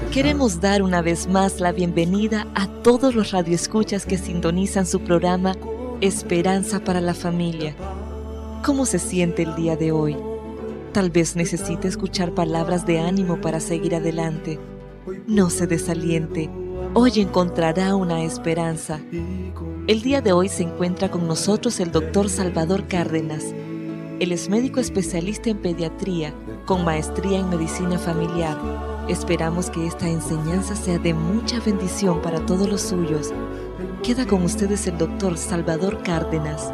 Queremos dar una vez más la bienvenida a todos los radioescuchas que sintonizan su programa Esperanza para la Familia. ¿Cómo se siente el día de hoy? Tal vez necesite escuchar palabras de ánimo para seguir adelante. No se desaliente. Hoy encontrará una esperanza. El día de hoy se encuentra con nosotros el doctor Salvador Cárdenas. Él es médico especialista en pediatría, con maestría en medicina familiar. Esperamos que esta enseñanza sea de mucha bendición para todos los suyos. Queda con ustedes el doctor Salvador Cárdenas.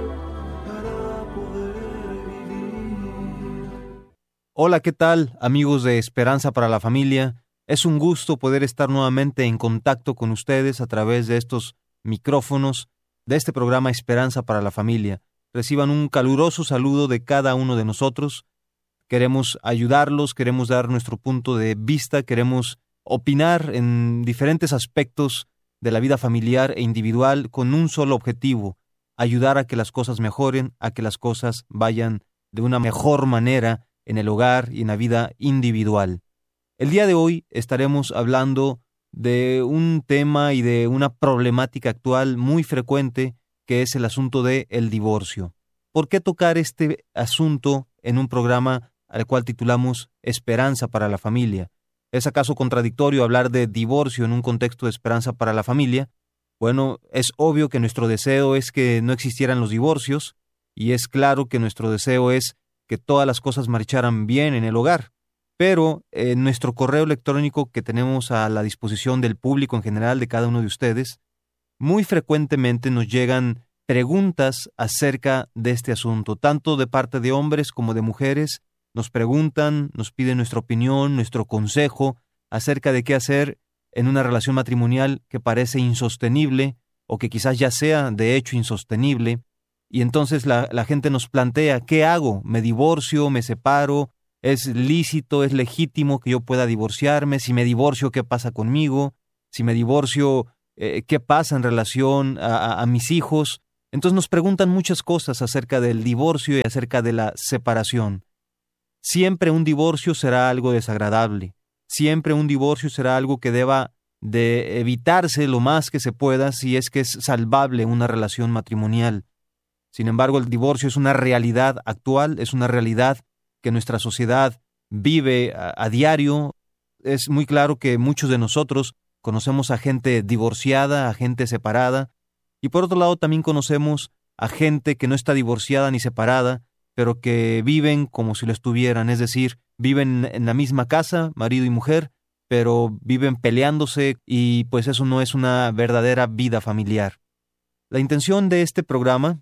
Hola, ¿qué tal, amigos de Esperanza para la Familia? Es un gusto poder estar nuevamente en contacto con ustedes a través de estos micrófonos de este programa Esperanza para la Familia. Reciban un caluroso saludo de cada uno de nosotros. Queremos ayudarlos, queremos dar nuestro punto de vista, queremos opinar en diferentes aspectos de la vida familiar e individual con un solo objetivo: ayudar a que las cosas mejoren, a que las cosas vayan de una mejor manera en el hogar y en la vida individual. El día de hoy estaremos hablando de un tema y de una problemática actual muy frecuente, que es el asunto del divorcio. ¿Por qué tocar este asunto en un programa al cual titulamos Esperanza para la Familia? ¿Es acaso contradictorio hablar de divorcio en un contexto de esperanza para la familia? Bueno, es obvio que nuestro deseo es que no existieran los divorcios, y es claro que nuestro deseo es que todas las cosas marcharan bien en el hogar. Pero en nuestro correo electrónico que tenemos a la disposición del público en general, de cada uno de ustedes, muy frecuentemente nos llegan preguntas acerca de este asunto, tanto de parte de hombres como de mujeres. Nos preguntan, nos piden nuestra opinión, nuestro consejo acerca de qué hacer en una relación matrimonial que parece insostenible o que quizás ya sea de hecho insostenible. Y entonces la gente nos plantea: ¿qué hago? ¿Me divorcio? ¿Me separo? ¿Es lícito? ¿Es legítimo que yo pueda divorciarme? Si me divorcio, ¿qué pasa conmigo? Si me divorcio, ¿qué pasa en relación a mis hijos? Entonces nos preguntan muchas cosas acerca del divorcio y acerca de la separación. Siempre un divorcio será algo desagradable. Siempre un divorcio será algo que deba de evitarse lo más que se pueda si es que es salvable una relación matrimonial. Sin embargo, el divorcio es una realidad actual, es una realidad que nuestra sociedad vive a diario. Es muy claro que muchos de nosotros conocemos a gente divorciada, a gente separada, y por otro lado también conocemos a gente que no está divorciada ni separada, pero que viven como si lo estuvieran, es decir, viven en la misma casa, marido y mujer, pero viven peleándose, y pues eso no es una verdadera vida familiar. La intención de este programa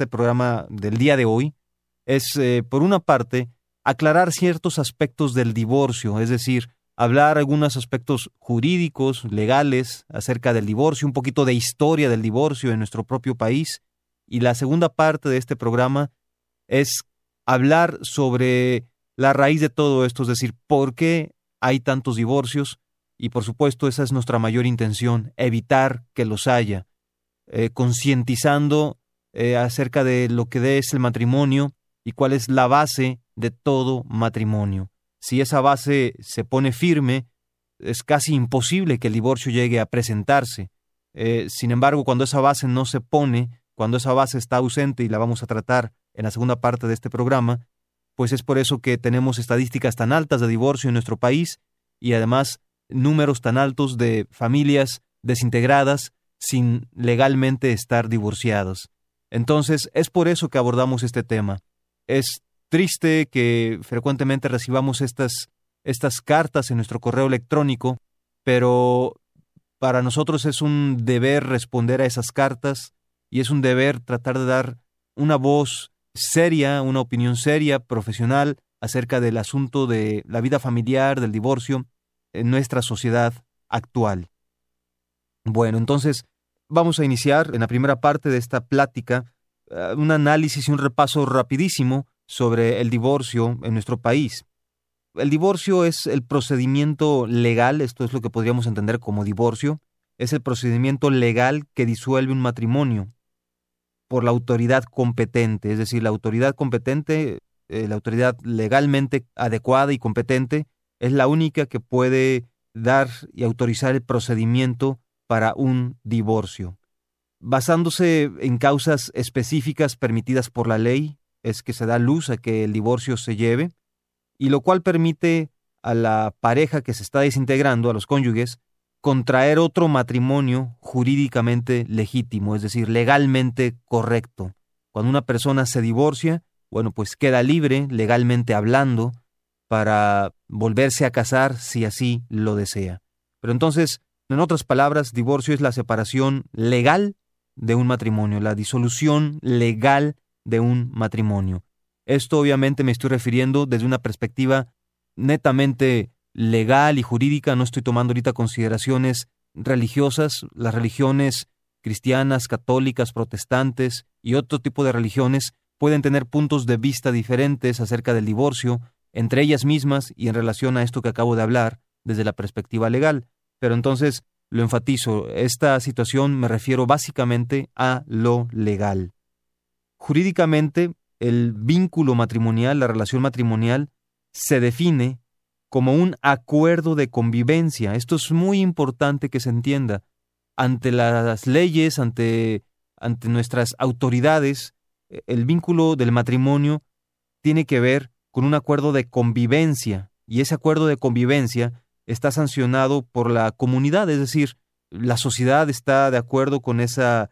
del día de hoy, es, por una parte, aclarar ciertos aspectos del divorcio, es decir, hablar algunos aspectos jurídicos, legales, acerca del divorcio, un poquito de historia del divorcio en nuestro propio país. Y la segunda parte de este programa es hablar sobre la raíz de todo esto, es decir, por qué hay tantos divorcios, y por supuesto esa es nuestra mayor intención: evitar que los haya, concientizando acerca de lo que es el matrimonio y cuál es la base de todo matrimonio. Si esa base se pone firme, es casi imposible que el divorcio llegue a presentarse. Sin embargo, cuando esa base no se pone, cuando esa base está ausente, y la vamos a tratar en la segunda parte de este programa, pues es por eso que tenemos estadísticas tan altas de divorcio en nuestro país, y además números tan altos de familias desintegradas sin legalmente estar divorciados. Entonces, es por eso que abordamos este tema. Es triste que frecuentemente recibamos estas cartas en nuestro correo electrónico, pero para nosotros es un deber responder a esas cartas, y es un deber tratar de dar una voz seria, una opinión seria, profesional, acerca del asunto de la vida familiar, del divorcio, en nuestra sociedad actual. Bueno, entonces vamos a iniciar en la primera parte de esta plática un análisis y un repaso rapidísimo sobre el divorcio en nuestro país. El divorcio es el procedimiento legal, esto es lo que podríamos entender como divorcio, es el procedimiento legal que disuelve un matrimonio por la autoridad competente, es decir, la autoridad competente, la autoridad legalmente adecuada y competente, es la única que puede dar y autorizar el procedimiento para un divorcio. Basándose en causas específicas permitidas por la ley, es que se da luz a que el divorcio se lleve, y lo cual permite a la pareja que se está desintegrando, a los cónyuges, contraer otro matrimonio jurídicamente legítimo, es decir, legalmente correcto. Cuando una persona se divorcia, bueno, pues queda libre, legalmente hablando, para volverse a casar si así lo desea. Pero entonces, en otras palabras, divorcio es la separación legal de un matrimonio, la disolución legal de un matrimonio. Esto obviamente me estoy refiriendo desde una perspectiva netamente legal y jurídica. No estoy tomando ahorita consideraciones religiosas. Las religiones cristianas, católicas, protestantes y otro tipo de religiones pueden tener puntos de vista diferentes acerca del divorcio, entre ellas mismas y en relación a esto que acabo de hablar, desde la perspectiva legal. Pero entonces, lo enfatizo, esta situación me refiero básicamente a lo legal. Jurídicamente, el vínculo matrimonial, la relación matrimonial, se define como un acuerdo de convivencia. Esto es muy importante que se entienda. Ante las leyes, ante nuestras autoridades, el vínculo del matrimonio tiene que ver con un acuerdo de convivencia, y ese acuerdo de convivencia está sancionado por la comunidad, es decir, la sociedad está de acuerdo con ese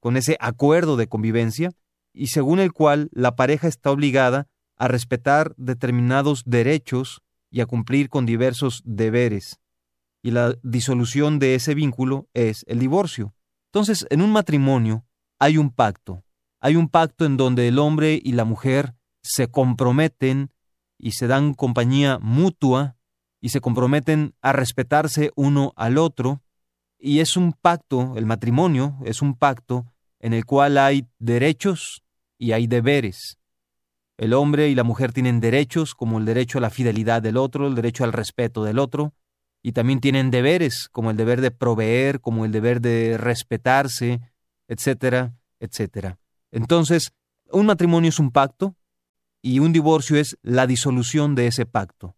acuerdo de convivencia, y según el cual la pareja está obligada a respetar determinados derechos y a cumplir con diversos deberes. Y la disolución de ese vínculo es el divorcio. Entonces, en un matrimonio hay un pacto. Hay un pacto en donde el hombre y la mujer se comprometen y se dan compañía mutua y se comprometen a respetarse uno al otro. Y es un pacto, el matrimonio es un pacto en el cual hay derechos y hay deberes. El hombre y la mujer tienen derechos, como el derecho a la fidelidad del otro, el derecho al respeto del otro, y también tienen deberes, como el deber de proveer, como el deber de respetarse, etcétera, etcétera. Entonces, un matrimonio es un pacto y un divorcio es la disolución de ese pacto.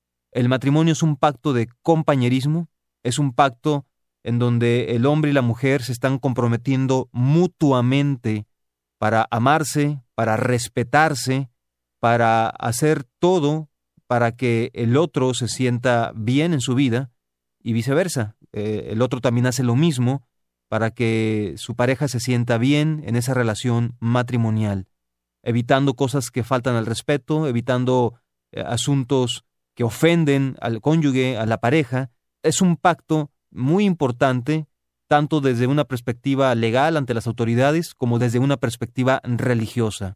El matrimonio es un pacto de compañerismo, es un pacto en donde el hombre y la mujer se están comprometiendo mutuamente para amarse, para respetarse, para hacer todo para que el otro se sienta bien en su vida y viceversa. El otro también hace lo mismo para que su pareja se sienta bien en esa relación matrimonial, evitando cosas que faltan al respeto, evitando asuntos que ofenden al cónyuge, a la pareja. Es un pacto muy importante, tanto desde una perspectiva legal ante las autoridades como desde una perspectiva religiosa.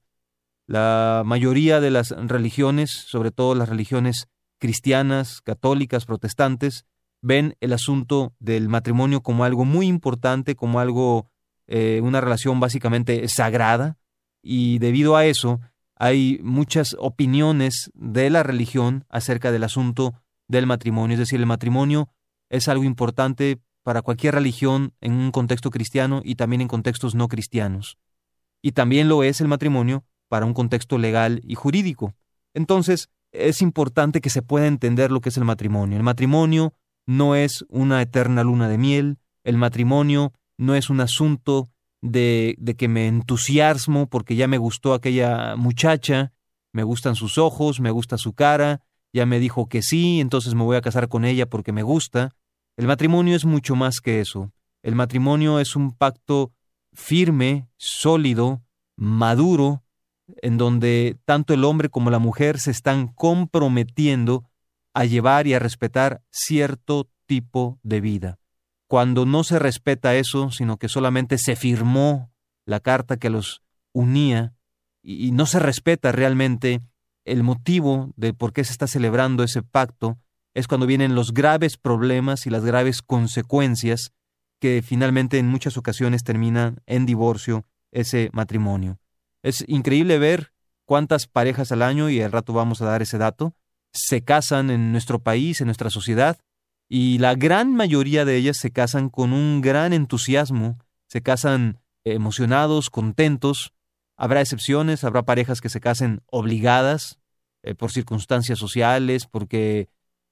La mayoría de las religiones, sobre todo las religiones cristianas, católicas, protestantes, ven el asunto del matrimonio como algo muy importante, como algo, una relación básicamente sagrada, y debido a eso hay muchas opiniones de la religión acerca del asunto del matrimonio. Es decir, el matrimonio es algo importante para cualquier religión en un contexto cristiano y también en contextos no cristianos. Y también lo es el matrimonio para un contexto legal y jurídico. Entonces, es importante que se pueda entender lo que es el matrimonio. El matrimonio no es una eterna luna de miel. El matrimonio no es un asunto de que me entusiasmo porque ya me gustó aquella muchacha, me gustan sus ojos, me gusta su cara, ya me dijo que sí, entonces me voy a casar con ella porque me gusta. El matrimonio es mucho más que eso. El matrimonio es un pacto firme, sólido, maduro, en donde tanto el hombre como la mujer se están comprometiendo a llevar y a respetar cierto tipo de vida. Cuando no se respeta eso, sino que solamente se firmó la carta que los unía y no se respeta realmente el motivo de por qué se está celebrando ese pacto, es cuando vienen los graves problemas y las graves consecuencias que finalmente en muchas ocasiones terminan en divorcio ese matrimonio. Es increíble ver cuántas parejas al año, y al rato vamos a dar ese dato, se casan en nuestro país, en nuestra sociedad, y la gran mayoría de ellas se casan con un gran entusiasmo, se casan emocionados, contentos. Habrá excepciones, habrá parejas que se casen obligadas por circunstancias sociales, porque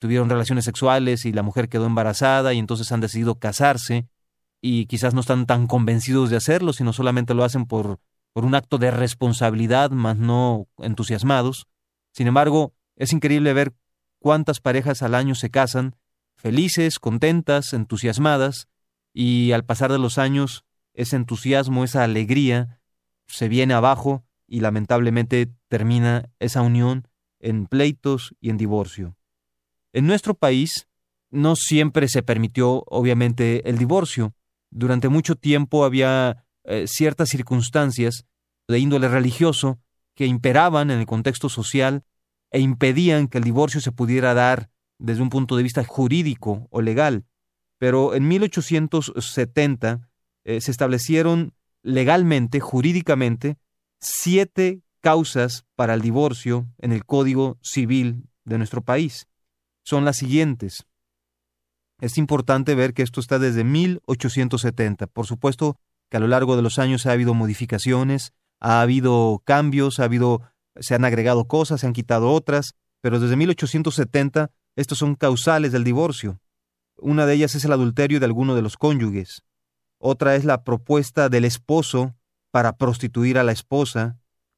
tuvieron relaciones sexuales y la mujer quedó embarazada y entonces han decidido casarse y quizás no están tan convencidos de hacerlo, sino solamente lo hacen por un acto de responsabilidad, más no entusiasmados. Sin embargo, es increíble ver cuántas parejas al año se casan, felices, contentas, entusiasmadas, y al pasar de los años, ese entusiasmo, esa alegría, se viene abajo y lamentablemente termina esa unión en pleitos y en divorcio. En nuestro país no siempre se permitió, obviamente, el divorcio. Durante mucho tiempo había ciertas circunstancias de índole religioso que imperaban en el contexto social e impedían que el divorcio se pudiera dar desde un punto de vista jurídico o legal. Pero en 1870 se establecieron legalmente, jurídicamente, 7 causas para el divorcio en el Código Civil de nuestro país. Son las siguientes. Es importante ver que esto está desde 1870. Por supuesto que a lo largo de los años ha habido modificaciones, ha habido cambios, se han agregado cosas, se han quitado otras, pero desde 1870 estos son causales del divorcio. Una de ellas es el adulterio de alguno de los cónyuges. Otra es la propuesta del esposo para prostituir a la esposa,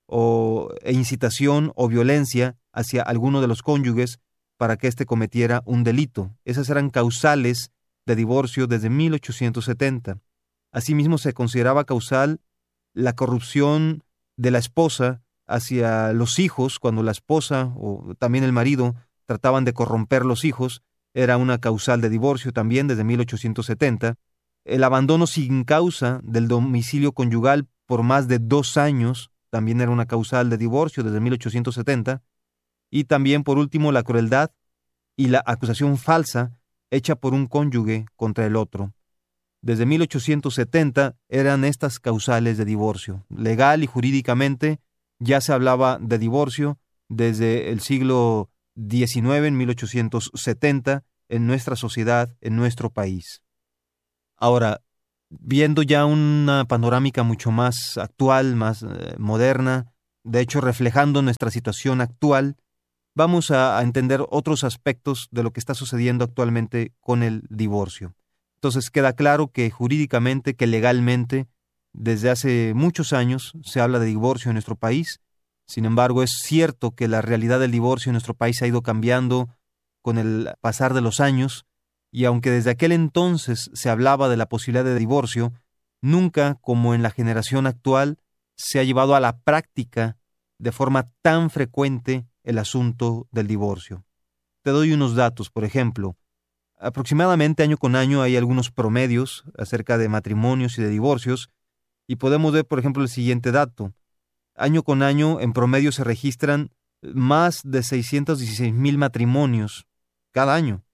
e incitación o violencia hacia alguno de los cónyuges para que éste cometiera un delito. Esas eran causales de divorcio desde 1870. Asimismo, se consideraba causal la corrupción de la esposa hacia los hijos, cuando la esposa o también el marido trataban de corromper los hijos, era una causal de divorcio también desde 1870. El abandono sin causa del domicilio conyugal por más de 2 años también era una causal de divorcio desde 1870. Y también, por último, la crueldad y la acusación falsa hecha por un cónyuge contra el otro. Desde 1870 eran estas causales de divorcio. Legal y jurídicamente ya se hablaba de divorcio desde el siglo XIX, en 1870, en nuestra sociedad, en nuestro país. Ahora, viendo ya una panorámica mucho más actual, más moderna, de hecho reflejando nuestra situación actual, vamos a entender otros aspectos de lo que está sucediendo actualmente con el divorcio. Entonces queda claro que jurídicamente, que legalmente, desde hace muchos años se habla de divorcio en nuestro país. Sin embargo, es cierto que la realidad del divorcio en nuestro país ha ido cambiando con el pasar de los años, y aunque desde aquel entonces se hablaba de la posibilidad de divorcio, nunca, como en la generación actual, se ha llevado a la práctica de forma tan frecuente el asunto del divorcio. Te doy unos datos, por ejemplo. Aproximadamente año con año hay algunos promedios acerca de matrimonios y de divorcios, y podemos ver, por ejemplo, el siguiente dato. Año con año, en promedio, se registran más de 616,000 matrimonios cada año.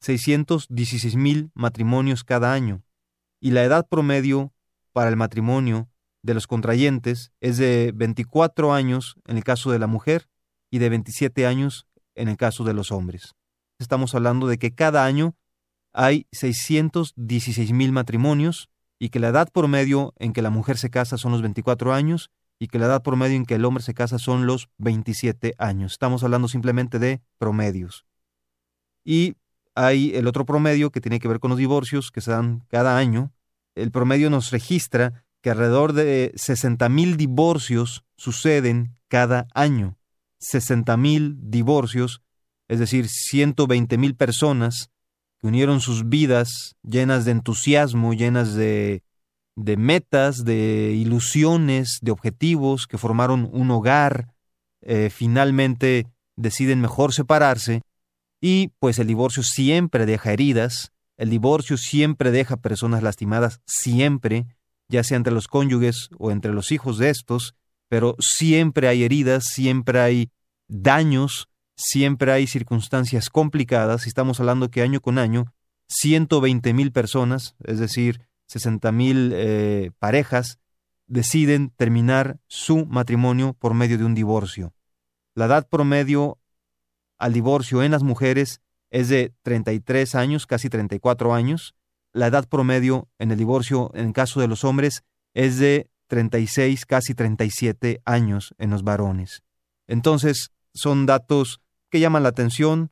616,000 matrimonios cada año. Y la edad promedio para el matrimonio de los contrayentes es de 24 años en el caso de la mujer y de 27 años en el caso de los hombres. Estamos hablando de que cada año hay 616,000 matrimonios y que la edad promedio en que la mujer se casa son los 24 años y que la edad promedio en que el hombre se casa son los 27 años. Estamos hablando simplemente de promedios. Y hay el otro promedio que tiene que ver con los divorcios que se dan cada año. El promedio nos registra que alrededor de 60,000 divorcios suceden cada año. 60,000 divorcios, es decir, 120,000 personas que unieron sus vidas llenas de entusiasmo, llenas de metas, de ilusiones, de objetivos, que formaron un hogar, finalmente deciden mejor separarse. Y pues el divorcio siempre deja heridas, el divorcio siempre deja personas lastimadas, siempre, ya sea entre los cónyuges o entre los hijos de estos, pero siempre hay heridas, siempre hay daños, siempre hay circunstancias complicadas. Y estamos hablando que año con año, 120,000 personas, es decir, 60,000 parejas, deciden terminar su matrimonio por medio de un divorcio. La edad promedio al divorcio en las mujeres es de 33 años, casi 34 años. La edad promedio en el divorcio en el caso de los hombres es de 36, casi 37 años en los varones. Entonces, son datos que llaman la atención,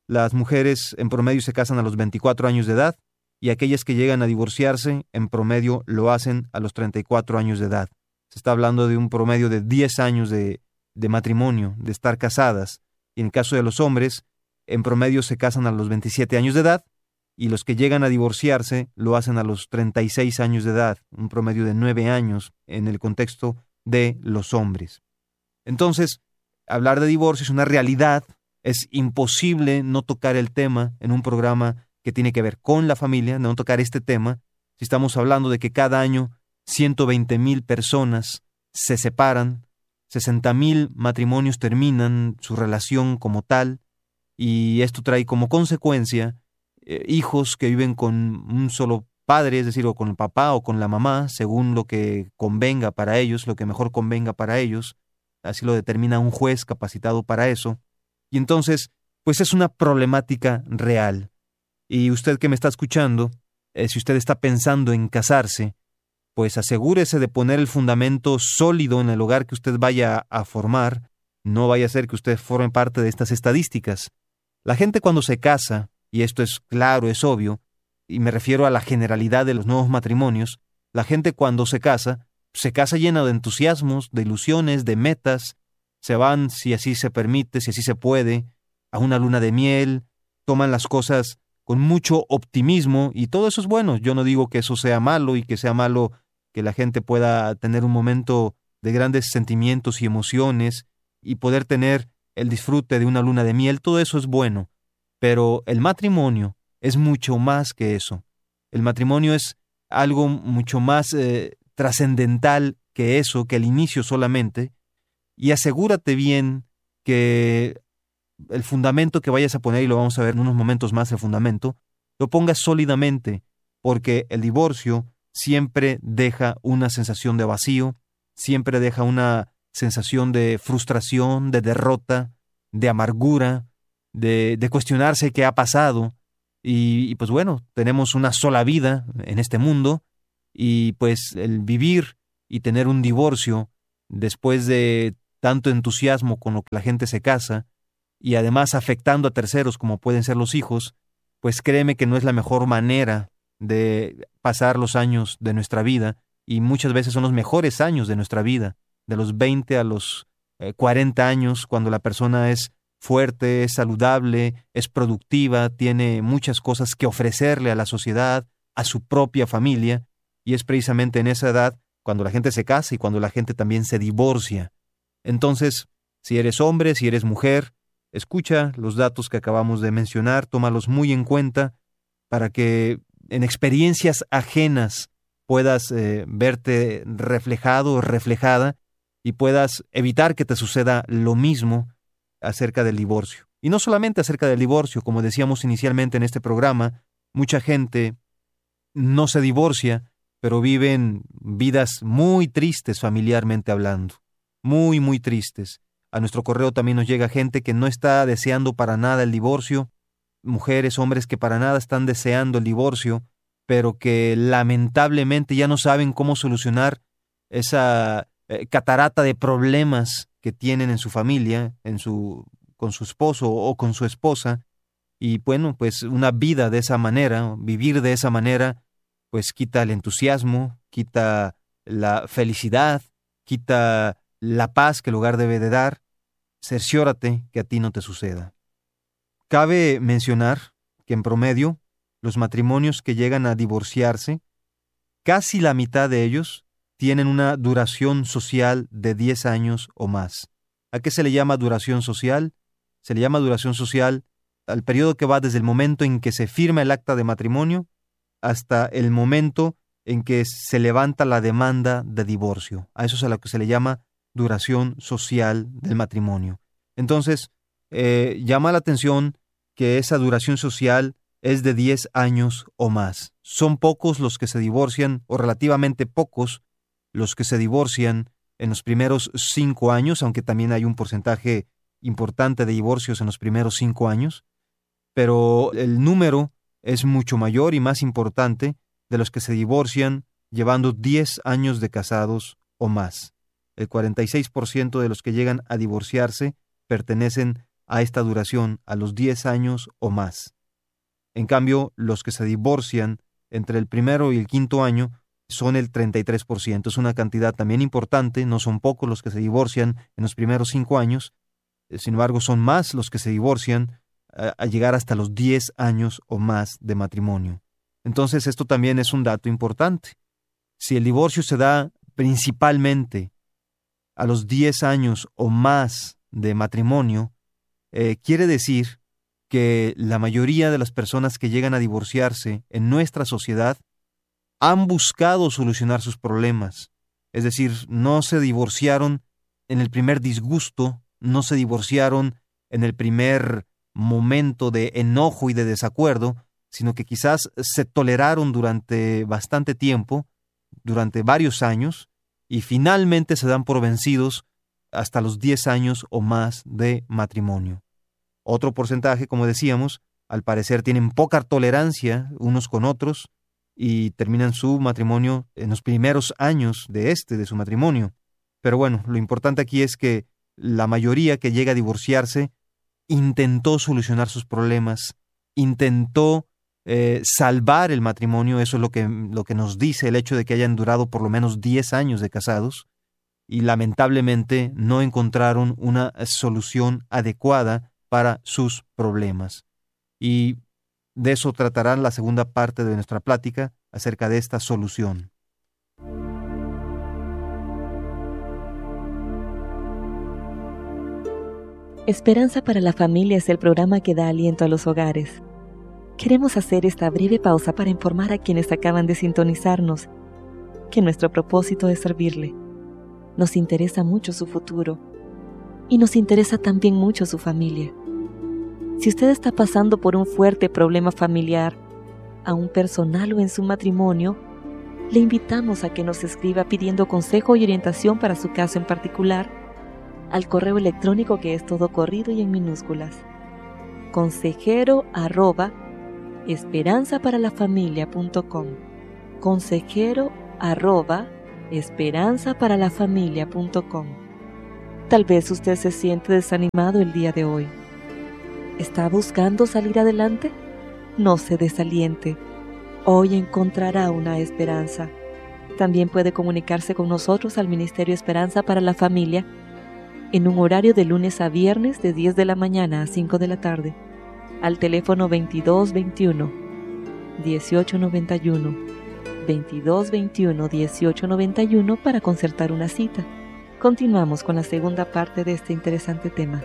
las mujeres en promedio se casan a los 24 años de edad y aquellas que llegan a divorciarse en promedio lo hacen a los 34 años de edad. Se está hablando de un promedio de 10 años de matrimonio, de estar casadas. Y en el caso de los hombres, en promedio se casan a los 27 años de edad y los que llegan a divorciarse lo hacen a los 36 años de edad, un promedio de 9 años en el contexto de los hombres. Entonces, hablar de divorcio es una realidad. Es imposible no tocar el tema en un programa que tiene que ver con la familia, no tocar este tema. Si estamos hablando de que cada año 120,000 personas se separan, 60,000 matrimonios terminan su relación como tal, y esto trae como consecuencia hijos que viven con un solo padre, es decir, o con el papá o con la mamá, según lo que convenga para ellos, lo que mejor convenga para ellos. Así lo determina un juez capacitado para eso. Y entonces, pues es una problemática real. Y usted que me está escuchando, si usted está pensando en casarse, pues asegúrese de poner el fundamento sólido en el hogar que usted vaya a formar. No vaya a ser que usted forme parte de estas estadísticas. La gente cuando se casa, y esto es claro, es obvio, y me refiero a la generalidad de los nuevos matrimonios, la gente cuando se casa llena de entusiasmos, de ilusiones, de metas. Se van, si así se permite, si así se puede, a una luna de miel, toman las cosas con mucho optimismo, y todo eso es bueno. Yo no digo que eso sea malo y que sea malo que la gente pueda tener un momento de grandes sentimientos y emociones y poder tener el disfrute de una luna de miel. Todo eso es bueno, pero el matrimonio es mucho más que eso. El matrimonio es algo mucho más trascendental que eso, que el inicio solamente, y asegúrate bien que el fundamento que vayas a poner, y lo vamos a ver en unos momentos más, el fundamento, lo pongas sólidamente, porque el divorcio siempre deja una sensación de vacío, siempre deja una sensación de frustración, de derrota, de amargura, de cuestionarse qué ha pasado. Y pues bueno, tenemos una sola vida en este mundo, y pues el vivir y tener un divorcio después de tanto entusiasmo con lo que la gente se casa, y además afectando a terceros como pueden ser los hijos, pues créeme que no es la mejor manera de pasar los años de nuestra vida, y muchas veces son los mejores años de nuestra vida, de los 20 a los 40 años, cuando la persona es fuerte, es saludable, es productiva, tiene muchas cosas que ofrecerle a la sociedad, a su propia familia, y es precisamente en esa edad cuando la gente se casa y cuando la gente también se divorcia. Entonces, si eres hombre, si eres mujer, escucha los datos que acabamos de mencionar, tómalos muy en cuenta para que en experiencias ajenas puedas verte reflejado o reflejada y puedas evitar que te suceda lo mismo acerca del divorcio. Y no solamente acerca del divorcio, como decíamos inicialmente en este programa, mucha gente no se divorcia, pero viven vidas muy tristes familiarmente hablando, muy, muy tristes. A nuestro correo también nos llega gente que no está deseando para nada el divorcio, mujeres, hombres que para nada están deseando el divorcio, pero que lamentablemente ya no saben cómo solucionar esa catarata de problemas que tienen en su familia, con su esposo o con su esposa. Y bueno, pues una vida de esa manera, vivir de esa manera, pues quita el entusiasmo, quita la felicidad, quita la paz que el hogar debe de dar. Cerciórate que a ti no te suceda. Cabe mencionar que en promedio, los matrimonios que llegan a divorciarse, casi la mitad de ellos tienen una duración social de 10 años o más. ¿A qué se le llama duración social? Se le llama duración social al periodo que va desde el momento en que se firma el acta de matrimonio hasta el momento en que se levanta la demanda de divorcio. A eso es a lo que se le llama duración social del matrimonio. Entonces, llama la atención que esa duración social es de 10 años o más. Son pocos los que se divorcian, o relativamente pocos los que se divorcian en los primeros 5 años, aunque también hay un porcentaje importante de divorcios en los primeros 5 años, pero el número es mucho mayor y más importante de los que se divorcian llevando 10 años de casados o más. El 46% de los que llegan a divorciarse pertenecen a esta duración, a los 10 años o más. En cambio, los que se divorcian entre el primero y el quinto año son el 33%. Es una cantidad también importante, no son pocos los que se divorcian en los primeros 5 años, sin embargo son más los que se divorcian a llegar hasta los 10 años o más de matrimonio. Entonces esto también es un dato importante. Si el divorcio se da principalmente a los 10 años o más de matrimonio, quiere decir que la mayoría de las personas que llegan a divorciarse en nuestra sociedad han buscado solucionar sus problemas. Es decir, no se divorciaron en el primer disgusto, no se divorciaron en el primer momento de enojo y de desacuerdo, sino que quizás se toleraron durante bastante tiempo, durante varios años, y finalmente se dan por vencidos hasta los 10 años o más de matrimonio. Otro porcentaje, como decíamos, al parecer tienen poca tolerancia unos con otros y terminan su matrimonio en los primeros años de su matrimonio. Pero bueno, lo importante aquí es que la mayoría que llega a divorciarse intentó solucionar sus problemas, intentó salvar el matrimonio. Eso es lo que nos dice el hecho de que hayan durado por lo menos 10 años de casados, y lamentablemente no encontraron una solución adecuada para sus problemas. Y de eso tratará la segunda parte de nuestra plática, acerca de esta solución. Esperanza para la Familia es el programa que da aliento a los hogares. Queremos hacer esta breve pausa para informar a quienes acaban de sintonizarnos que nuestro propósito es servirle. Nos interesa mucho su futuro y nos interesa también mucho su familia. Si usted está pasando por un fuerte problema familiar, aún personal o en su matrimonio, le invitamos a que nos escriba pidiendo consejo y orientación para su caso en particular al correo electrónico, que es todo corrido y en minúsculas: consejero@esperanzaparalafamilia.com, consejero@esperanzaparalafamilia.com. Tal vez usted se siente desanimado el día de hoy. ¿Está buscando salir adelante? No se desaliente. Hoy encontrará una esperanza. También puede comunicarse con nosotros al Ministerio Esperanza para la Familia en un horario de lunes a viernes de 10 de la mañana a 5 de la tarde, al teléfono 2221-1891, 2221-1891 para concertar una cita. Continuamos con la segunda parte de este interesante tema.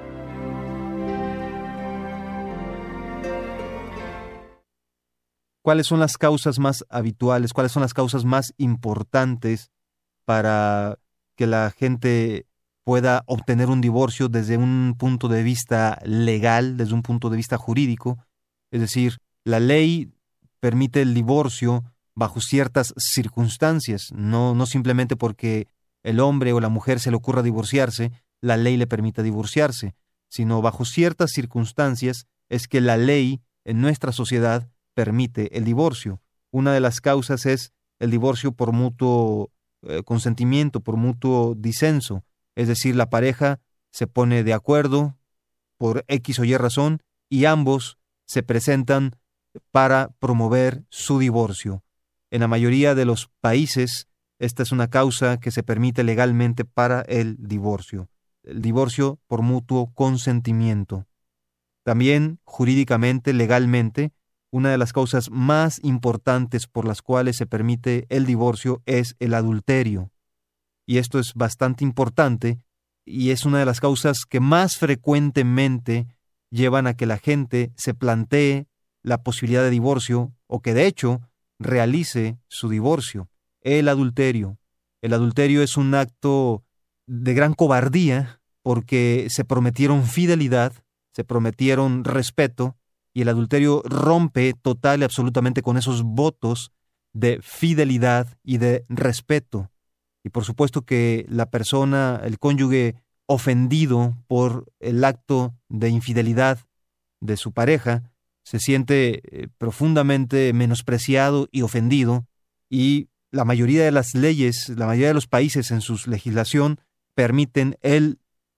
¿Cuáles son las causas más habituales? ¿Cuáles son las causas más importantes para que la gente pueda obtener un divorcio desde un punto de vista legal, desde un punto de vista jurídico? Es decir, la ley permite el divorcio bajo ciertas circunstancias, no simplemente porque el hombre o la mujer se le ocurra divorciarse, la ley le permite divorciarse, sino bajo ciertas circunstancias es que la ley en nuestra sociedad permite el divorcio. Una de las causas es el divorcio por mutuo consentimiento, por mutuo disenso. Es decir, la pareja se pone de acuerdo por X o Y razón y ambos se presentan para promover su divorcio. En la mayoría de los países, esta es una causa que se permite legalmente para el divorcio por mutuo consentimiento. También, jurídicamente, legalmente, una de las causas más importantes por las cuales se permite el divorcio es el adulterio. Y esto es bastante importante y es una de las causas que más frecuentemente llevan a que la gente se plantee la posibilidad de divorcio o que de hecho realice su divorcio. El adulterio. El adulterio es un acto de gran cobardía porque se prometieron fidelidad, se prometieron respeto, y el adulterio rompe total y absolutamente con esos votos de fidelidad y de respeto. Y por supuesto que la persona, el cónyuge ofendido por el acto de infidelidad de su pareja, se siente profundamente menospreciado y ofendido, y la mayoría de las leyes, la mayoría de los países en su legislación permiten el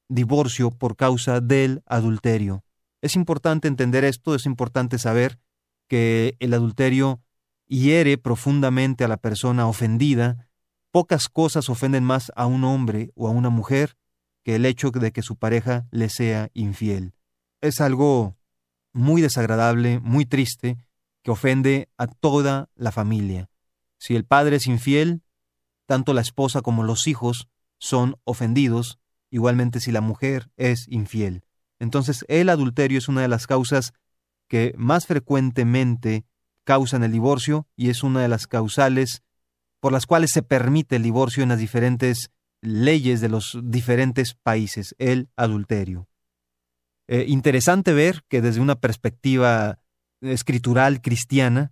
divorcio por causa del adulterio. Es importante entender esto, es importante saber que el adulterio hiere profundamente a la persona ofendida. Pocas cosas ofenden más a un hombre o a una mujer que el hecho de que su pareja le sea infiel. Es algo muy desagradable, muy triste, que ofende a toda la familia. Si el padre es infiel, tanto la esposa como los hijos son ofendidos, igualmente si la mujer es infiel. Entonces, el adulterio es una de las causas que más frecuentemente causan el divorcio y es una de las causales por las cuales se permite el divorcio en las diferentes leyes de los diferentes países, el adulterio. Interesante ver que desde una perspectiva escritural cristiana,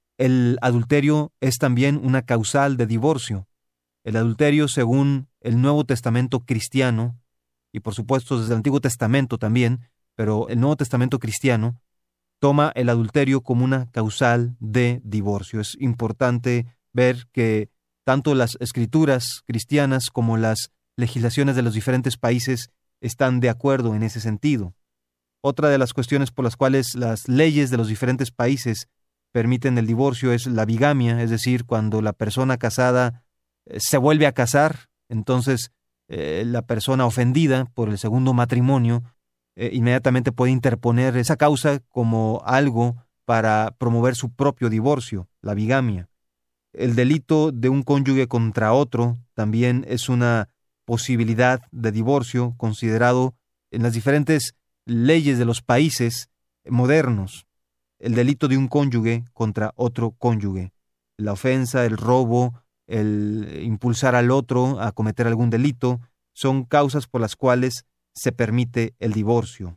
el adulterio es también una causal de divorcio. El adulterio, según el Nuevo Testamento cristiano, y por supuesto desde el Antiguo Testamento también, pero el Nuevo Testamento cristiano toma el adulterio como una causal de divorcio. Es importante ver que tanto las escrituras cristianas como las legislaciones de los diferentes países están de acuerdo en ese sentido. Otra de las cuestiones por las cuales las leyes de los diferentes países permiten el divorcio es la bigamia, es decir, cuando la persona casada se vuelve a casar, entonces la persona ofendida por el segundo matrimonio inmediatamente puede interponer esa causa como algo para promover su propio divorcio, la bigamia. El delito de un cónyuge contra otro también es una posibilidad de divorcio considerado en las diferentes leyes de los países modernos. El delito de un cónyuge contra otro cónyuge. La ofensa, el robo, el impulsar al otro a cometer algún delito, son causas por las cuales se permite el divorcio.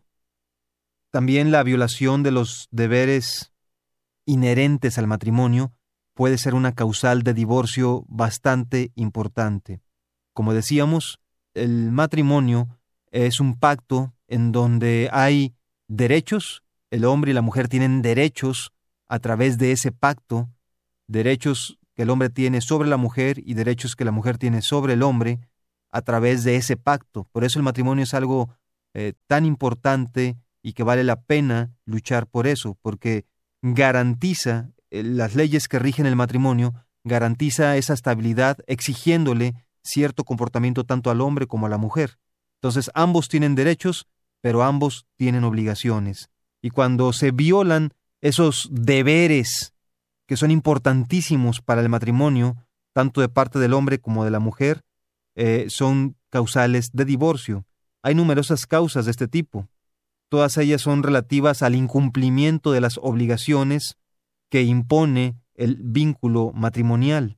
También la violación de los deberes inherentes al matrimonio puede ser una causal de divorcio bastante importante. Como decíamos, el matrimonio es un pacto en donde hay derechos, el hombre y la mujer tienen derechos a través de ese pacto, derechos que el hombre tiene sobre la mujer y derechos que la mujer tiene sobre el hombre a través de ese pacto. Por eso el matrimonio es algo tan importante y que vale la pena luchar por eso, porque garantiza, las leyes que rigen el matrimonio, garantiza esa estabilidad exigiéndole cierto comportamiento tanto al hombre como a la mujer. Entonces ambos tienen derechos, pero ambos tienen obligaciones. Y cuando se violan esos deberes que son importantísimos para el matrimonio, tanto de parte del hombre como de la mujer, son causales de divorcio. Hay numerosas causas de este tipo. Todas ellas son relativas al incumplimiento de las obligaciones que impone el vínculo matrimonial.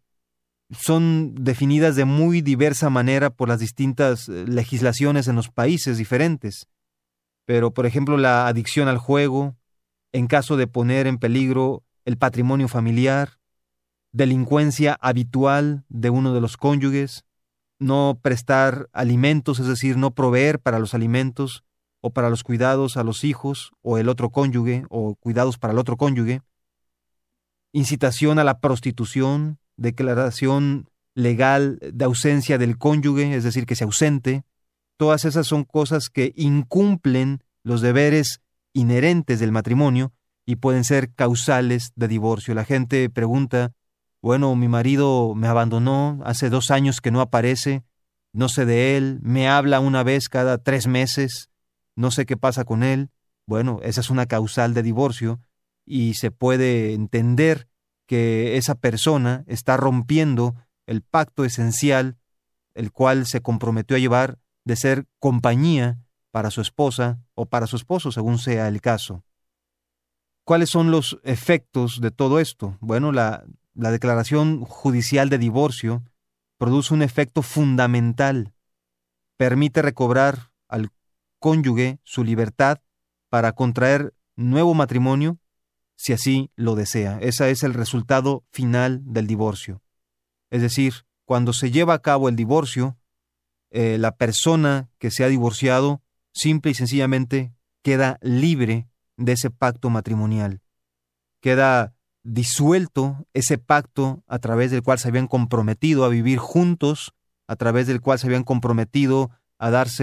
Son definidas de muy diversa manera por las distintas legislaciones en los países diferentes. Pero, por ejemplo, la adicción al juego, en caso de poner en peligro el patrimonio familiar, delincuencia habitual de uno de los cónyuges, no prestar alimentos, es decir, no proveer para los alimentos o para los cuidados a los hijos o el otro cónyuge o cuidados para el otro cónyuge, incitación a la prostitución, declaración legal de ausencia del cónyuge, es decir, que se ausente. Todas esas son cosas que incumplen los deberes inherentes del matrimonio y pueden ser causales de divorcio. La gente pregunta, bueno, mi marido me abandonó, hace 2 años que no aparece, no sé de él, me habla una vez cada 3 meses, no sé qué pasa con él. Bueno, esa es una causal de divorcio y se puede entender que esa persona está rompiendo el pacto esencial, el cual se comprometió a llevar, de ser compañía para su esposa o para su esposo, según sea el caso. ¿Cuáles son los efectos de todo esto? Bueno, la declaración judicial de divorcio produce un efecto fundamental. Permite recobrar al cónyuge su libertad para contraer nuevo matrimonio si así lo desea. Ese es el resultado final del divorcio. Es decir, cuando se lleva a cabo el divorcio, la persona que se ha divorciado simple y sencillamente queda libre de ese pacto matrimonial. Queda disuelto ese pacto a través del cual se habían comprometido a vivir juntos, a través del cual se habían comprometido a darse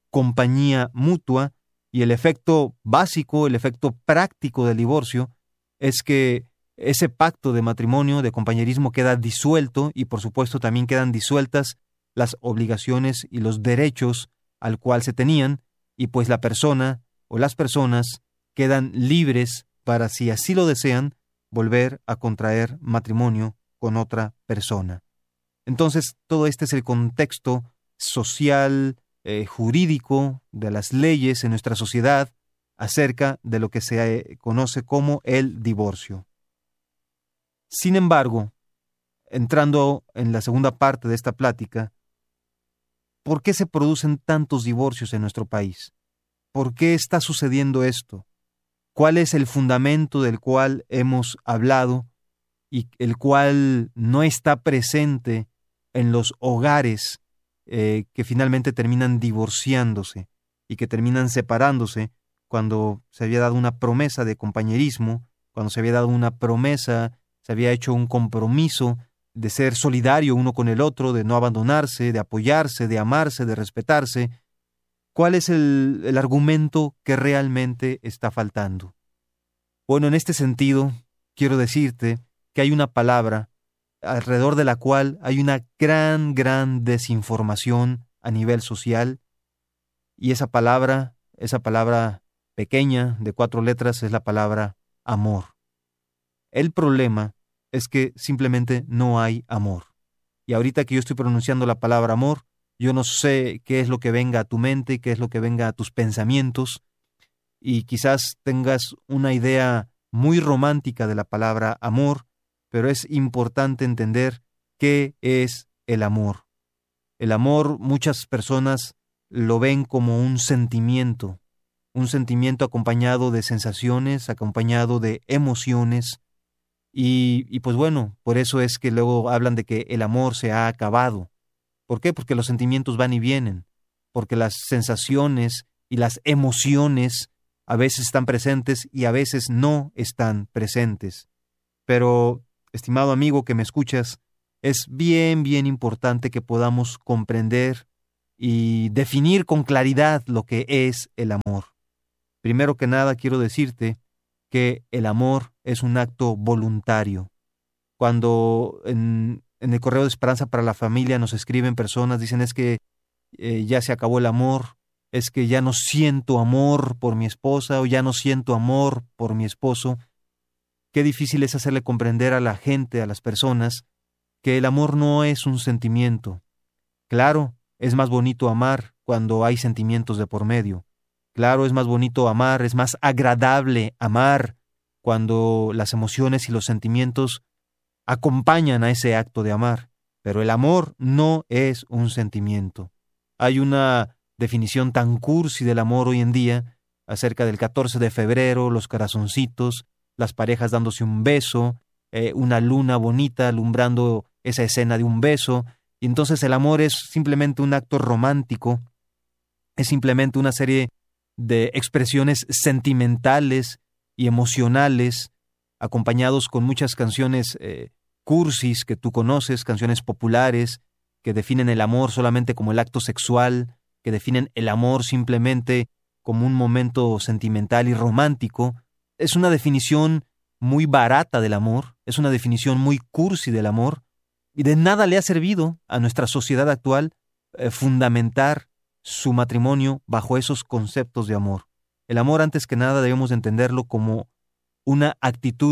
compañía mutua, y el efecto básico, el efecto práctico del divorcio es que ese pacto de matrimonio, de compañerismo, queda disuelto, y por supuesto también quedan disueltas las obligaciones y los derechos al cual se tenían, y pues la persona o las personas quedan libres para, si así lo desean, volver a contraer matrimonio con otra persona. Entonces, todo este es el contexto social, jurídico, de las leyes en nuestra sociedad acerca de lo que se conoce como el divorcio. Sin embargo, entrando en la segunda parte de esta plática, ¿por qué se producen tantos divorcios en nuestro país? ¿Por qué está sucediendo esto? ¿Cuál es el fundamento del cual hemos hablado y el cual no está presente en los hogares que finalmente terminan divorciándose y que terminan separándose cuando se había dado una promesa de compañerismo, cuando se había dado una promesa, se había hecho un compromiso de ser solidario uno con el otro, de no abandonarse, de apoyarse, de amarse, de respetarse? ¿Cuál es el argumento que realmente está faltando? Bueno, en este sentido, quiero decirte que hay una palabra alrededor de la cual hay una gran desinformación a nivel social, y esa palabra pequeña de 4 letras, es la palabra amor. El problema es que simplemente no hay amor. Y ahorita que yo estoy pronunciando la palabra amor, yo no sé qué es lo que venga a tu mente, qué es lo que venga a tus pensamientos, y quizás tengas una idea muy romántica de la palabra amor, pero es importante entender qué es el amor. El amor, muchas personas lo ven como un sentimiento acompañado de sensaciones, acompañado de emociones, y pues bueno, por eso es que luego hablan de que el amor se ha acabado. ¿Por qué? Porque los sentimientos van y vienen, porque las sensaciones y las emociones a veces están presentes y a veces no están presentes. Pero, estimado amigo que me escuchas, es bien importante que podamos comprender y definir con claridad lo que es el amor. Primero que nada, quiero decirte que el amor es un acto voluntario. Cuando en el correo de Esperanza para la Familia nos escriben personas, dicen es que ya se acabó el amor, es que ya no siento amor por mi esposa o ya no siento amor por mi esposo. Qué difícil es hacerle comprender a la gente, a las personas, que el amor no es un sentimiento. Claro, es más bonito amar cuando hay sentimientos de por medio. Claro, es más bonito amar, es más agradable amar cuando las emociones y los sentimientos acompañan a ese acto de amar. Pero el amor no es un sentimiento. Hay una definición tan cursi del amor hoy en día, acerca del 14 de febrero, los corazoncitos, las parejas dándose un beso, una luna bonita alumbrando esa escena de un beso, y entonces el amor es simplemente un acto romántico, es simplemente una serie de expresiones sentimentales y emocionales, acompañados con muchas canciones cursis que tú conoces, canciones populares que definen el amor solamente como el acto sexual, que definen el amor simplemente como un momento sentimental y romántico. Es una definición muy barata del amor, es una definición muy cursi del amor, y de nada le ha servido a nuestra sociedad actual fundamentar su matrimonio bajo esos conceptos de amor. El amor, antes que nada, debemos entenderlo como una actitud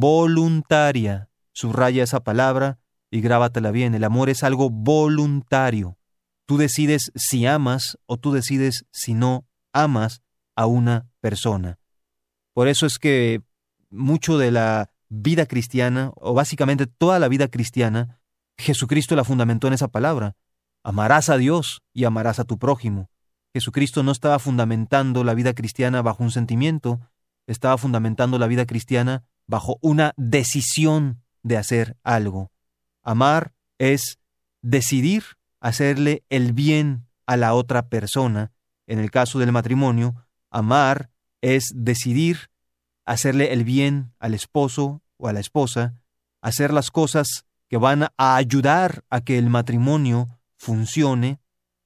voluntaria. Subraya esa palabra y grábatela bien. El amor es algo voluntario. Tú decides si amas o tú decides si no amas a una persona. Por eso es que mucho de la vida cristiana, o básicamente toda la vida cristiana, Jesucristo la fundamentó en esa palabra. Amarás a Dios y amarás a tu prójimo. Jesucristo no estaba fundamentando la vida cristiana bajo un sentimiento, estaba fundamentando la vida cristiana bajo una decisión de hacer algo. Amar es decidir hacerle el bien a la otra persona. En el caso del matrimonio, amar es decidir hacerle el bien al esposo o a la esposa, hacer las cosas que van a ayudar a que el matrimonio funcione,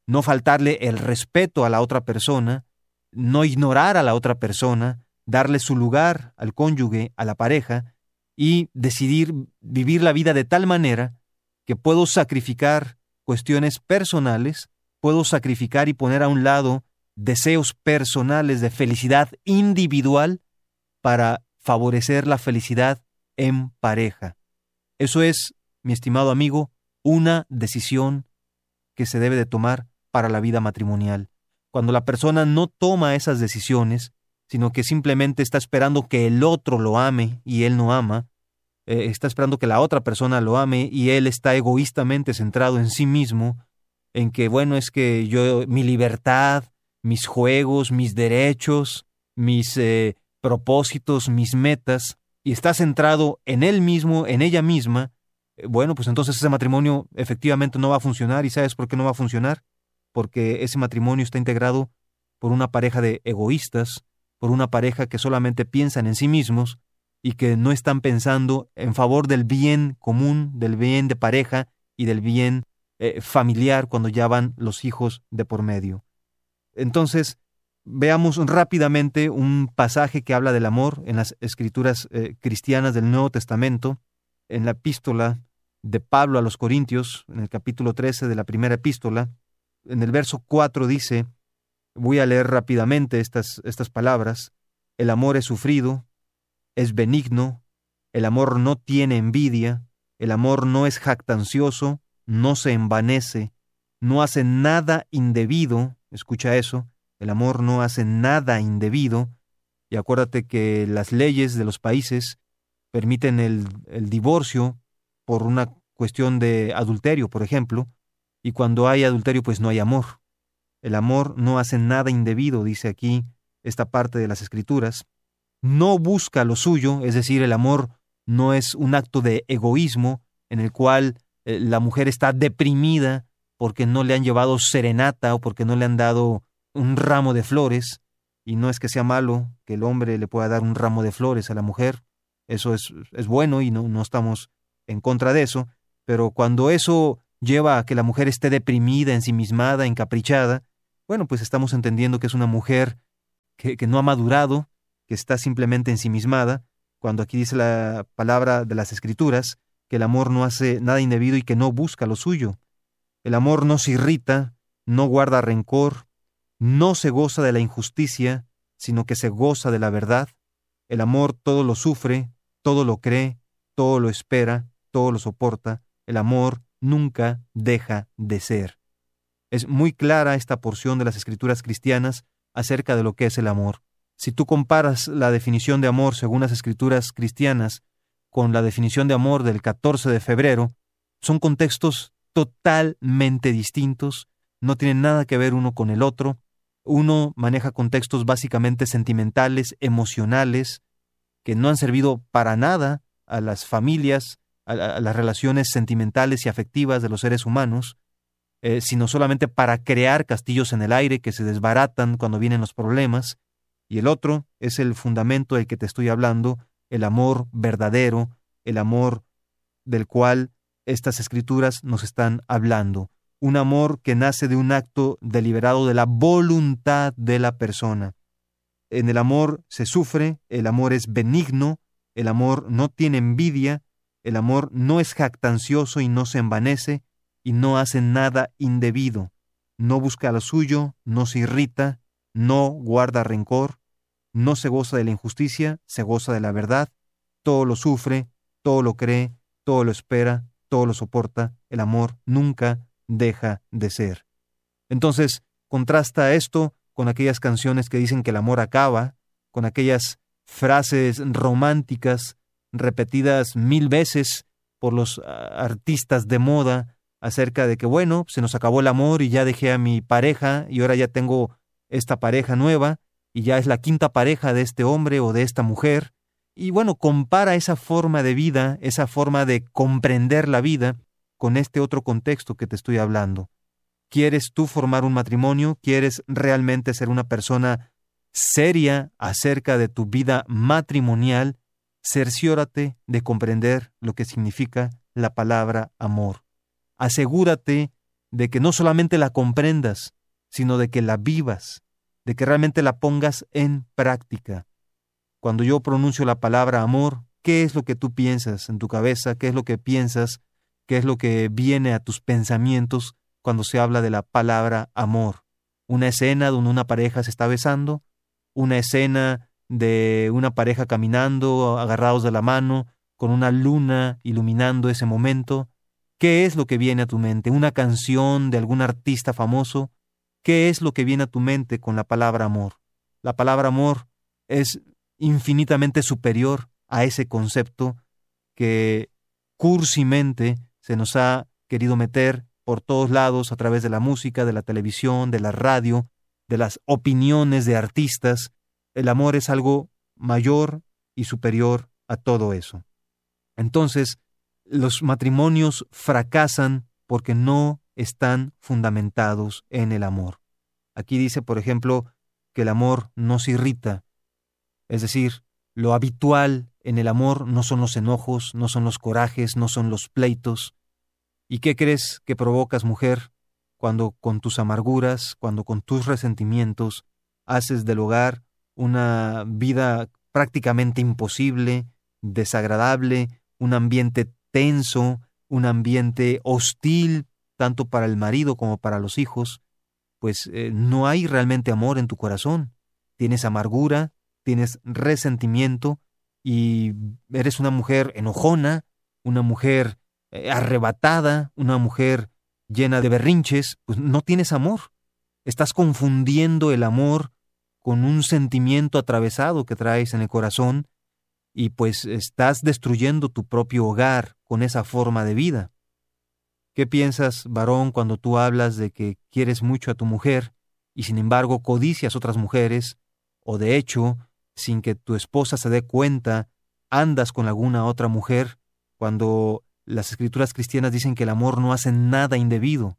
no faltarle el respeto a la otra persona, no ignorar a la otra persona, darle su lugar al cónyuge, a la pareja, y decidir vivir la vida de tal manera que puedo sacrificar cuestiones personales, puedo sacrificar y poner a un lado deseos personales de felicidad individual para favorecer la felicidad en pareja. Eso es, mi estimado amigo, una decisión que se debe de tomar para la vida matrimonial. Cuando la persona no toma esas decisiones, sino que simplemente está esperando que el otro lo ame y él no ama, está esperando que la otra persona lo ame y él está egoístamente centrado en sí mismo, en que, bueno, es que mi libertad, mis juegos, mis derechos, mis propósitos, mis metas, y está centrado en él mismo, en ella misma, bueno, pues entonces ese matrimonio efectivamente no va a funcionar. ¿Y sabes por qué no va a funcionar? Porque ese matrimonio está integrado por una pareja de egoístas, por una pareja que solamente piensan en sí mismos y que no están pensando en favor del bien común, del bien de pareja y del bien familiar cuando ya van los hijos de por medio. Entonces, veamos rápidamente un pasaje que habla del amor en las escrituras cristianas del Nuevo Testamento, en la epístola de Pablo a los Corintios, en el capítulo 13 de la primera epístola. En el verso 4 dice, voy a leer rápidamente estas palabras: el amor es sufrido, es benigno, el amor no tiene envidia, el amor no es jactancioso, no se envanece, no hace nada indebido. Escucha eso, el amor no hace nada indebido. Y acuérdate que las leyes de los países permiten el divorcio por una cuestión de adulterio, por ejemplo, y cuando hay adulterio pues no hay amor. El amor no hace nada indebido, dice aquí esta parte de las Escrituras. No busca lo suyo, es decir, el amor no es un acto de egoísmo en el cual la mujer está deprimida porque no le han llevado serenata o porque no le han dado un ramo de flores, y no es que sea malo que el hombre le pueda dar un ramo de flores a la mujer. Eso es bueno y no estamos en contra de eso, pero cuando eso lleva a que la mujer esté deprimida, ensimismada, encaprichada, bueno, pues estamos entendiendo que es una mujer que no ha madurado, que está simplemente ensimismada, cuando aquí dice la palabra de las Escrituras que el amor no hace nada indebido y que no busca lo suyo. El amor no se irrita, no guarda rencor, no se goza de la injusticia, sino que se goza de la verdad. El amor todo lo sufre, todo lo cree, todo lo espera, todo lo soporta. El amor nunca deja de ser. Es muy clara esta porción de las Escrituras cristianas acerca de lo que es el amor. Si tú comparas la definición de amor según las Escrituras cristianas con la definición de amor del 14 de febrero, son contextos totalmente distintos, no tienen nada que ver uno con el otro. Uno maneja contextos básicamente sentimentales, emocionales, que no han servido para nada a las familias, a las relaciones sentimentales y afectivas de los seres humanos, sino solamente para crear castillos en el aire que se desbaratan cuando vienen los problemas. Y el otro es el fundamento del que te estoy hablando, el amor verdadero, el amor del cual estas Escrituras nos están hablando. Un amor que nace de un acto deliberado de la voluntad de la persona. En el amor se sufre, el amor es benigno, el amor no tiene envidia, el amor no es jactancioso y no se envanece, y no hace nada indebido, no busca lo suyo, no se irrita, no guarda rencor, no se goza de la injusticia, se goza de la verdad, todo lo sufre, todo lo cree, todo lo espera, todo lo soporta. El amor nunca deja de ser. Entonces, contrasta esto con aquellas canciones que dicen que el amor acaba, con aquellas frases románticas repetidas 1000 veces por los artistas de moda acerca de que, bueno, se nos acabó el amor y ya dejé a mi pareja y ahora ya tengo esta pareja nueva y ya es la quinta pareja de este hombre o de esta mujer. Y bueno, compara esa forma de vida, esa forma de comprender la vida con este otro contexto que te estoy hablando. ¿Quieres tú formar un matrimonio? ¿Quieres realmente ser una persona seria acerca de tu vida matrimonial? Cerciórate de comprender lo que significa la palabra amor. Asegúrate de que no solamente la comprendas, sino de que la vivas, de que realmente la pongas en práctica. Cuando yo pronuncio la palabra amor, ¿qué es lo que tú piensas en tu cabeza? ¿Qué es lo que piensas? ¿Qué es lo que viene a tus pensamientos cuando se habla de la palabra amor? Una escena donde una pareja se está besando, una escena de una pareja caminando, agarrados de la mano, con una luna iluminando ese momento. ¿Qué es lo que viene a tu mente? ¿Una canción de algún artista famoso? ¿Qué es lo que viene a tu mente con la palabra amor? La palabra amor es infinitamente superior a ese concepto que cursimente se nos ha querido meter por todos lados a través de la música, de la televisión, de la radio, de las opiniones de artistas. El amor es algo mayor y superior a todo eso. Entonces, los matrimonios fracasan porque no están fundamentados en el amor. Aquí dice, por ejemplo, que el amor nos irrita. Es decir, lo habitual en el amor no son los enojos, no son los corajes, no son los pleitos. ¿Y qué crees que provocas, mujer, cuando con tus amarguras, cuando con tus resentimientos haces del hogar una vida prácticamente imposible, desagradable, un ambiente tenso, un ambiente hostil, tanto para el marido como para los hijos? Pues no hay realmente amor en tu corazón. Tienes amargura, tienes resentimiento y eres una mujer enojona, una mujer arrebatada, una mujer llena de berrinches. Pues no tienes amor. Estás confundiendo el amor con un sentimiento atravesado que traes en el corazón y pues estás destruyendo tu propio hogar con esa forma de vida. ¿Qué piensas, varón, cuando tú hablas de que quieres mucho a tu mujer y sin embargo codicias otras mujeres, o de hecho, sin que tu esposa se dé cuenta, andas con alguna otra mujer, cuando las escrituras cristianas dicen que el amor no hace nada indebido?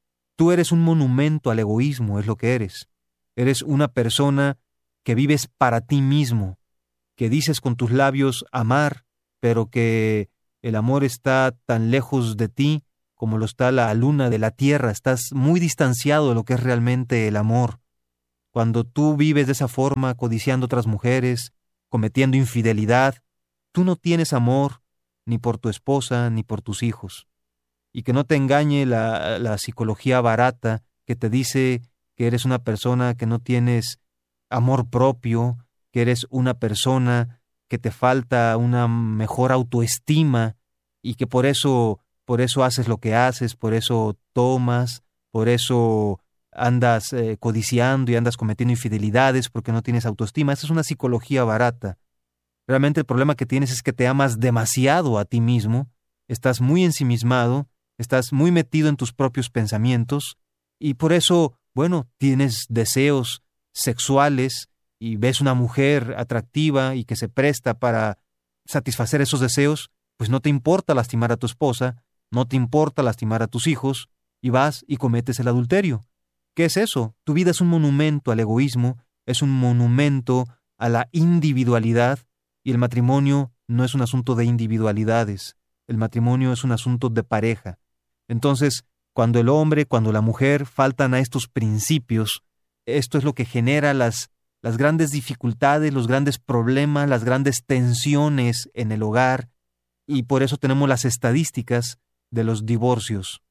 Tú eres un monumento al egoísmo, es lo que eres. Eres una persona que vives para ti mismo, que dices con tus labios amar, pero que el amor está tan lejos de ti como lo está la luna de la tierra. Estás muy distanciado de lo que es realmente el amor. Cuando tú vives de esa forma, codiciando otras mujeres, cometiendo infidelidad, tú no tienes amor ni por tu esposa ni por tus hijos. Y que no te engañe la psicología barata que te dice que eres una persona que no tienes amor propio, que eres una persona que te falta una mejor autoestima y que por eso haces lo que haces, por eso tomas, por eso andas codiciando y andas cometiendo infidelidades porque no tienes autoestima. Esa es una psicología barata. Realmente el problema que tienes es que te amas demasiado a ti mismo, estás muy ensimismado, estás muy metido en tus propios pensamientos y por eso, tienes deseos sexuales y ves una mujer atractiva y que se presta para satisfacer esos deseos, pues no te importa lastimar a tu esposa, no te importa lastimar a tus hijos y vas y cometes el adulterio. ¿Qué es eso? Tu vida es un monumento al egoísmo, es un monumento a la individualidad y el matrimonio no es un asunto de individualidades, el matrimonio es un asunto de pareja. Entonces, cuando el hombre, cuando la mujer faltan a estos principios, esto es lo que genera las grandes dificultades, los grandes problemas, las grandes tensiones en el hogar y por eso tenemos las estadísticas de los divorcios.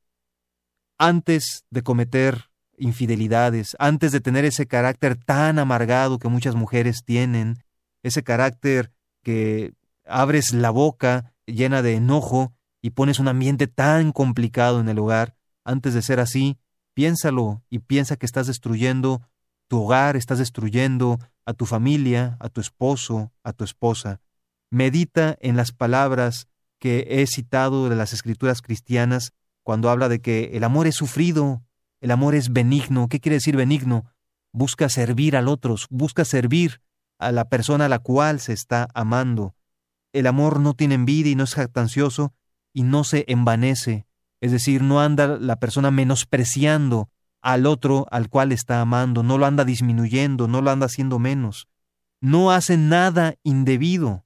Antes de cometer infidelidades, antes de tener ese carácter tan amargado que muchas mujeres tienen, ese carácter que abres la boca llena de enojo y pones un ambiente tan complicado en el hogar, antes de ser así, piénsalo y piensa que estás destruyendo tu hogar, estás destruyendo a tu familia, a tu esposo, a tu esposa. Medita en las palabras que he citado de las escrituras cristianas cuando habla de que el amor es sufrido, el amor es benigno. ¿Qué quiere decir benigno? Busca servir al otro, busca servir a la persona a la cual se está amando. El amor no tiene envidia y no es jactancioso y no se envanece. Es decir, no anda la persona menospreciando al otro al cual está amando, no lo anda disminuyendo, no lo anda haciendo menos. No hace nada indebido.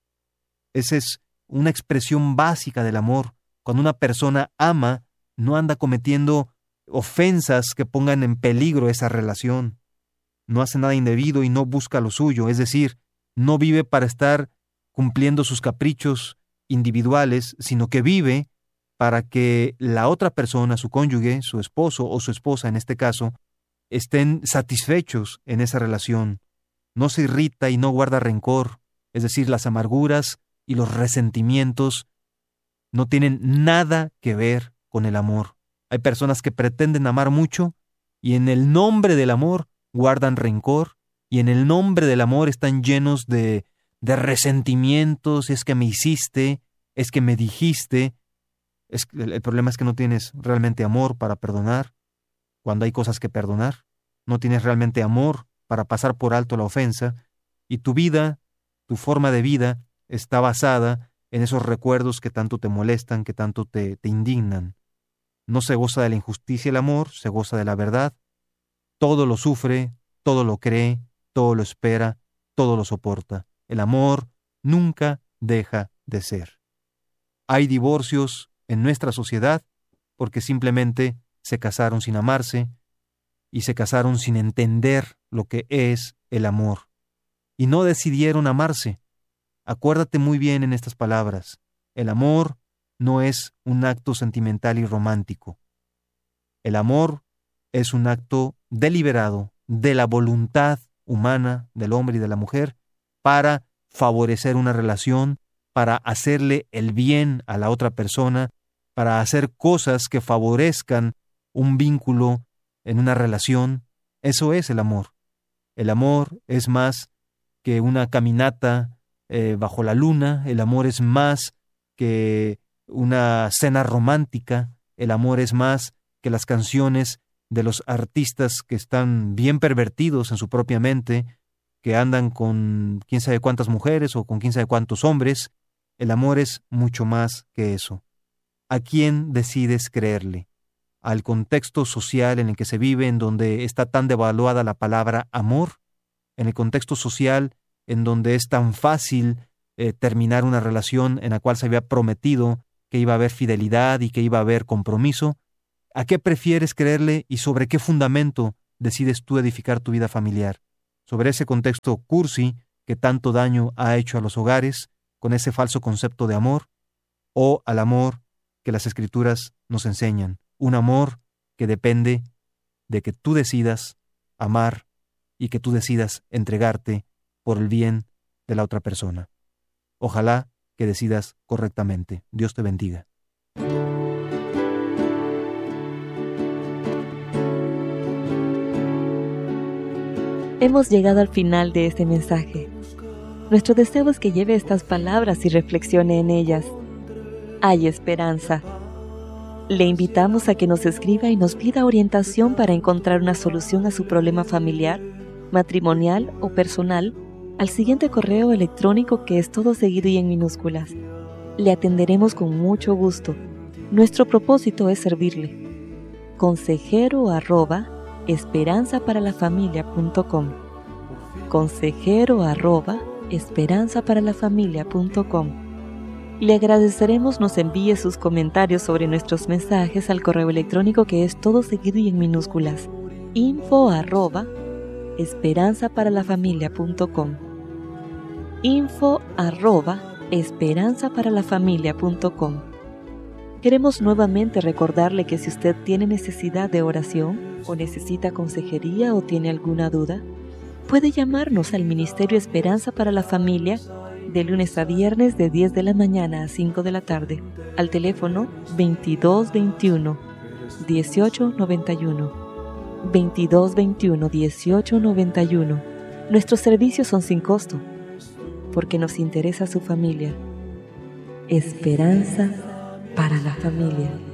Esa es una expresión básica del amor. Cuando una persona ama, no anda cometiendo ofensas que pongan en peligro esa relación. No hace nada indebido y no busca lo suyo, es decir, no vive para estar cumpliendo sus caprichos individuales, sino que vive para que la otra persona, su cónyuge, su esposo o su esposa en este caso, estén satisfechos en esa relación. No se irrita y no guarda rencor, es decir, las amarguras y los resentimientos no tienen nada que ver con el amor. Hay personas que pretenden amar mucho y en el nombre del amor guardan rencor y en el nombre del amor están llenos de resentimientos. Es que me hiciste, es que me dijiste. El problema es que no tienes realmente amor para perdonar cuando hay cosas que perdonar. No tienes realmente amor para pasar por alto la ofensa y tu vida, tu forma de vida está basada en esos recuerdos que tanto te molestan, que tanto te indignan. No se goza de la injusticia el amor, se goza de la verdad. Todo lo sufre, todo lo cree, todo lo espera, todo lo soporta. El amor nunca deja de ser. Hay divorcios en nuestra sociedad porque simplemente se casaron sin amarse y se casaron sin entender lo que es el amor. Y no decidieron amarse. Acuérdate muy bien en estas palabras. El amor no es un acto sentimental y romántico. El amor es un acto deliberado de la voluntad humana del hombre y de la mujer para favorecer una relación, para hacerle el bien a la otra persona, para hacer cosas que favorezcan un vínculo en una relación. Eso es el amor. El amor es más que una caminata bajo la luna. El amor es más que una cena romántica. El amor es más que las canciones de los artistas que están bien pervertidos en su propia mente, que andan con quién sabe cuántas mujeres o con quién sabe cuántos hombres. El amor es mucho más que eso. ¿A quién decides creerle? ¿Al contexto social en el que se vive, en donde está tan devaluada la palabra amor? ¿En el contexto social en donde es tan fácil terminar una relación en la cual se había prometido que iba a haber fidelidad y que iba a haber compromiso? ¿A qué prefieres creerle y sobre qué fundamento decides tú edificar tu vida familiar? ¿Sobre ese contexto cursi que tanto daño ha hecho a los hogares, con ese falso concepto de amor, o al amor que las Escrituras nos enseñan? Un amor que depende de que tú decidas amar y que tú decidas entregarte por el bien de la otra persona. Ojalá que decidas correctamente. Dios te bendiga. Hemos llegado al final de este mensaje. Nuestro deseo es que lleve estas palabras y reflexione en ellas. Hay esperanza. Le invitamos a que nos escriba y nos pida orientación para encontrar una solución a su problema familiar, matrimonial o personal al siguiente correo electrónico, que es todo seguido y en minúsculas. Le atenderemos con mucho gusto. Nuestro propósito es servirle. consejero@esperanzaparalafamilia.com consejero@esperanzaparalafamilia.com. Le agradeceremos nos envíe sus comentarios sobre nuestros mensajes al correo electrónico, que es todo seguido y en minúsculas: info@esperanzaparalafamilia.com info@esperanzaparalafamilia.com. Queremos nuevamente recordarle que si usted tiene necesidad de oración o necesita consejería o tiene alguna duda, puede llamarnos al Ministerio Esperanza para la Familia de lunes a viernes de 10 de la mañana a 5 de la tarde al teléfono 2221-1891. 2221-1891. Nuestros servicios son sin costo, porque nos interesa su familia. Esperanza para la familia.